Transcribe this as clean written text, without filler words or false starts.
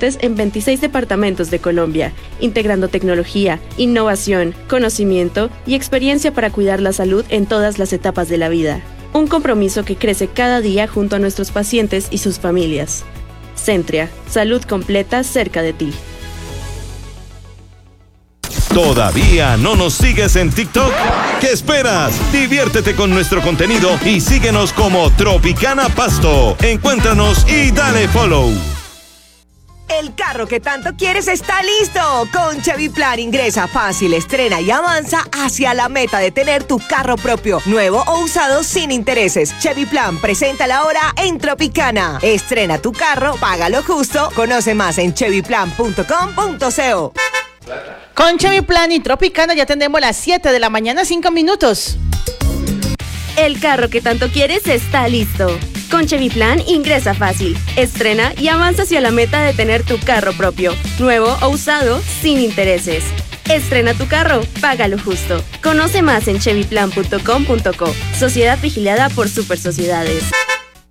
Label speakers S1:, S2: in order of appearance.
S1: presentes en 26 departamentos de Colombia, integrando tecnología, innovación, conocimiento y experiencia para cuidar la salud en todas las etapas de la vida. Un compromiso que crece cada día junto a nuestros pacientes y sus familias. Centria, salud completa cerca de ti.
S2: ¿Todavía no nos sigues en TikTok? ¿Qué esperas? Diviértete con nuestro contenido y síguenos como Tropicana Pasto. Encuéntranos y dale follow.
S3: El carro que tanto quieres está listo. Con Chevy Plan ingresa fácil, estrena y avanza hacia la meta de tener tu carro propio, nuevo o usado sin intereses. Chevy Plan, preséntala ahora en Tropicana. Estrena tu carro, págalo justo. Conoce más en chevyplan.com.co.
S4: Con Chevy Plan y Tropicana ya tenemos las 7 de la mañana, 5 minutos.
S1: El carro que tanto quieres está listo. Con Chevy Plan ingresa fácil, estrena y avanza hacia la meta de tener tu carro propio, nuevo o usado, sin intereses. Estrena tu carro, págalo justo. Conoce más en chevyplan.com.co. Sociedad vigilada por Super Sociedades.